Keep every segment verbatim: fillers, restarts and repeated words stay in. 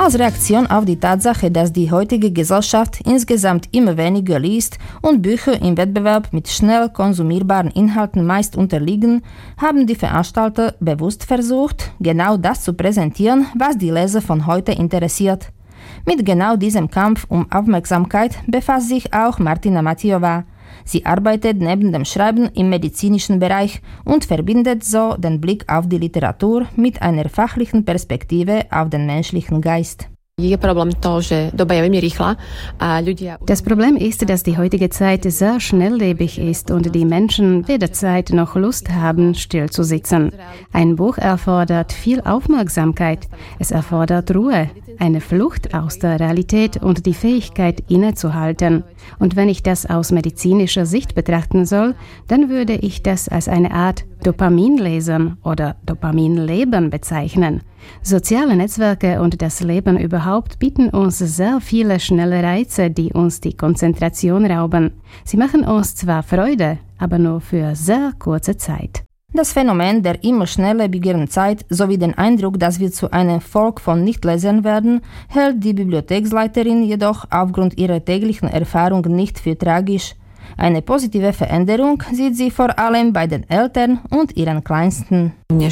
Als Reaktion auf die Tatsache, dass die heutige Gesellschaft insgesamt immer weniger liest und Bücher im Wettbewerb mit schnell konsumierbaren Inhalten meist unterliegen, haben die Veranstalter bewusst versucht, genau das zu präsentieren, was die Leser von heute interessiert. Mit genau diesem Kampf um Aufmerksamkeit befasst sich auch Martina Matijová. Sie arbeitet neben dem Schreiben im medizinischen Bereich und verbindet so den Blick auf die Literatur mit einer fachlichen Perspektive auf den menschlichen Geist. Das Problem ist, dass die heutige Zeit sehr schnelllebig ist und die Menschen weder Zeit noch Lust haben, still zu sitzen. Ein Buch erfordert viel Aufmerksamkeit. Es erfordert Ruhe, eine Flucht aus der Realität und die Fähigkeit, innezuhalten. Und wenn ich das aus medizinischer Sicht betrachten soll, dann würde ich das als eine Art Dopaminlesen oder Dopaminleben bezeichnen. Soziale Netzwerke und das Leben überhaupt bieten uns sehr viele schnelle Reize, die uns die Konzentration rauben. Sie machen uns zwar Freude, aber nur für sehr kurze Zeit. Das Phänomen der immer schnelllebigen Zeit sowie den Eindruck, dass wir zu einem Volk von Nichtlesern werden, hält die Bibliotheksleiterin jedoch aufgrund ihrer täglichen Erfahrung nicht für tragisch. Eine positive Veränderung sieht sie vor allem bei den Eltern und ihren Kleinsten.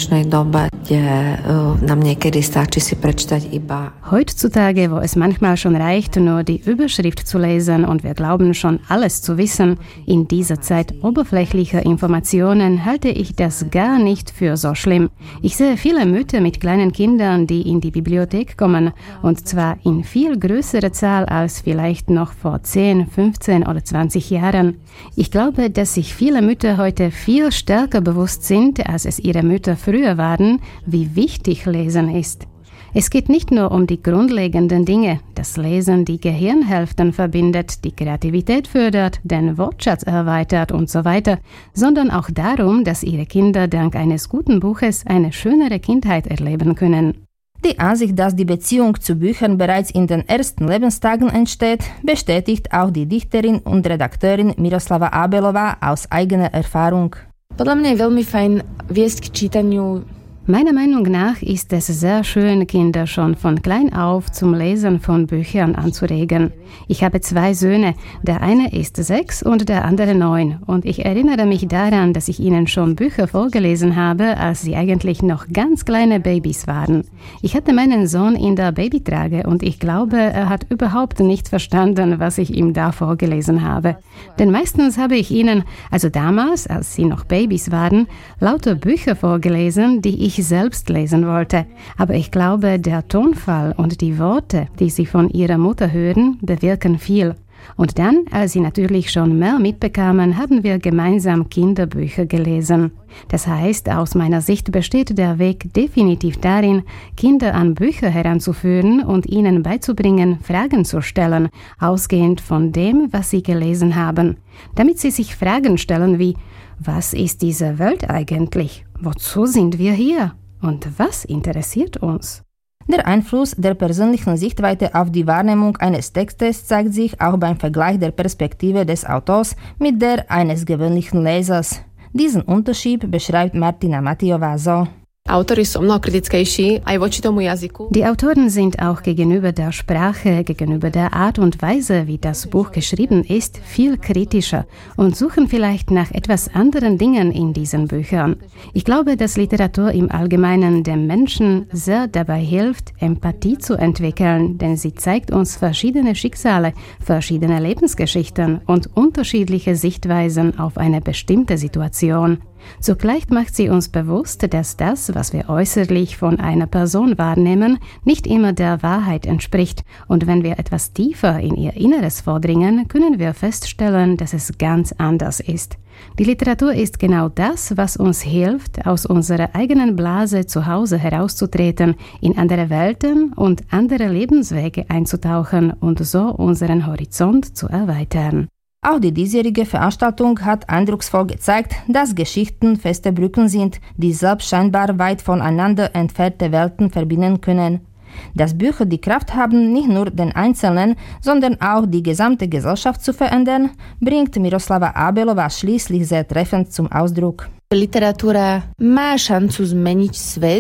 Heutzutage, wo es manchmal schon reicht, nur die Überschrift zu lesen und wir glauben schon alles zu wissen, in dieser Zeit oberflächlicher Informationen halte ich das gar nicht für so schlimm. Ich sehe viele Mütter mit kleinen Kindern, die in die Bibliothek kommen, und zwar in viel größerer Zahl als vielleicht noch vor zehn, fünfzehn oder zwanzig Jahren. Ich glaube, dass sich viele Mütter heute viel stärker bewusst sind, als es ihre Mütter früher waren, wie wichtig Lesen ist. Es geht nicht nur um die grundlegenden Dinge, dass Lesen die Gehirnhälften verbindet, die Kreativität fördert, den Wortschatz erweitert und so weiter, sondern auch darum, dass ihre Kinder dank eines guten Buches eine schönere Kindheit erleben können. Die Ansicht, dass die Beziehung zu Büchern bereits in den ersten Lebenstagen entsteht, bestätigt auch die Dichterin und Redakteurin Miroslava Abelová aus eigener Erfahrung. Podľa mňa je veľmi fajn viesť k čítaniu. Meiner Meinung nach ist es sehr schön, Kinder schon von klein auf zum Lesen von Büchern anzuregen. Ich habe zwei Söhne, der eine ist sechs und der andere neun. Und ich erinnere mich daran, dass ich ihnen schon Bücher vorgelesen habe, als sie eigentlich noch ganz kleine Babys waren. Ich hatte meinen Sohn in der Babytrage und ich glaube, er hat überhaupt nicht verstanden, was ich ihm da vorgelesen habe. Denn meistens habe ich ihnen, also damals, als sie noch Babys waren, lauter Bücher vorgelesen, die ich ich selbst lesen wollte. Aber ich glaube, der Tonfall und die Worte, die sie von ihrer Mutter hören, bewirken viel. Und dann, als sie natürlich schon mehr mitbekamen, haben wir gemeinsam Kinderbücher gelesen. Das heißt, aus meiner Sicht besteht der Weg definitiv darin, Kinder an Bücher heranzuführen und ihnen beizubringen, Fragen zu stellen, ausgehend von dem, was sie gelesen haben. Damit sie sich Fragen stellen wie: Was ist diese Welt eigentlich? Wozu sind wir hier? Und was interessiert uns? Der Einfluss der persönlichen Sichtweite auf die Wahrnehmung eines Textes zeigt sich auch beim Vergleich der Perspektive des Autors mit der eines gewöhnlichen Lesers. Diesen Unterschied beschreibt Martina Matijová so. Autory sú mnoho kritickejší aj voči tomu jazyku. Die Autoren sind auch gegenüber der Sprache, gegenüber der Art und Weise, wie das Buch geschrieben ist, viel kritischer und suchen vielleicht nach etwas anderen Dingen in diesen Büchern. Ich glaube, dass Literatur im Allgemeinen dem Menschen sehr dabei hilft, Empathie zu entwickeln, denn sie zeigt uns verschiedene Schicksale, verschiedene Lebensgeschichten und unterschiedliche Sichtweisen auf eine bestimmte Situation. Zugleich macht sie uns bewusst, dass das, was wir äußerlich von einer Person wahrnehmen, nicht immer der Wahrheit entspricht. Und wenn wir etwas tiefer in ihr Inneres vordringen, können wir feststellen, dass es ganz anders ist. Die Literatur ist genau das, was uns hilft, aus unserer eigenen Blase zu Hause herauszutreten, in andere Welten und andere Lebenswege einzutauchen und so unseren Horizont zu erweitern. Auch die diesjährige Veranstaltung hat eindrucksvoll gezeigt, dass Geschichten feste Brücken sind, die selbst scheinbar weit voneinander entfernte Welten verbinden können. Dass Bücher die Kraft haben, nicht nur den Einzelnen, sondern auch die gesamte Gesellschaft zu verändern, bringt Miroslava Abelová schließlich sehr treffend zum Ausdruck. Literatúra má šancu zmeniť svet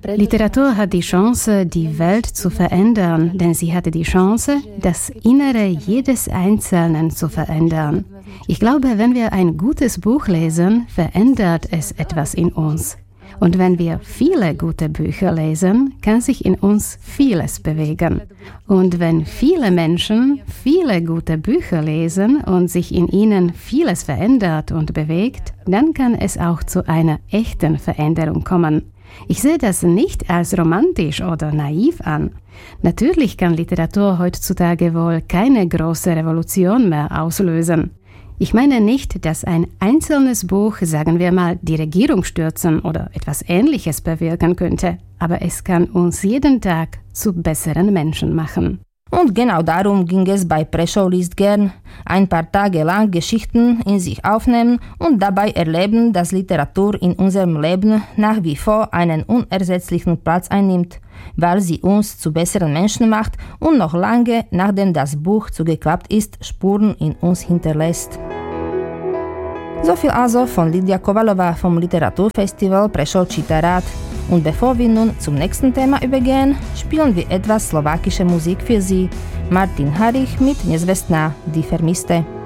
Literatur hat die Chance, die Welt zu verändern, denn sie hatte die Chance, das Innere jedes Einzelnen zu verändern. Ich glaube, wenn wir ein gutes Buch lesen, verändert es etwas in uns. Und wenn wir viele gute Bücher lesen, kann sich in uns vieles bewegen. Und wenn viele Menschen viele gute Bücher lesen und sich in ihnen vieles verändert und bewegt, dann kann es auch zu einer echten Veränderung kommen. Ich sehe das nicht als romantisch oder naiv an. Natürlich kann Literatur heutzutage wohl keine große Revolution mehr auslösen. Ich meine nicht, dass ein einzelnes Buch, sagen wir mal, die Regierung stürzen oder etwas Ähnliches bewirken könnte, aber es kann uns jeden Tag zu besseren Menschen machen. Und genau darum ging es bei Preschow liest gern. Ein paar Tage lang Geschichten in sich aufnehmen und dabei erleben, dass Literatur in unserem Leben nach wie vor einen unersetzlichen Platz einnimmt, weil sie uns zu besseren Menschen macht und noch lange, nachdem das Buch zugeklappt ist, Spuren in uns hinterlässt. So viel also von Lidia Kovalova vom Literaturfestival Prešov číta rád. Und bevor wir nun zum nächsten Thema übergehen, spielen wir etwas slowakische Musik für Sie. Martin Harich mit Nezvestná, die Vermisste.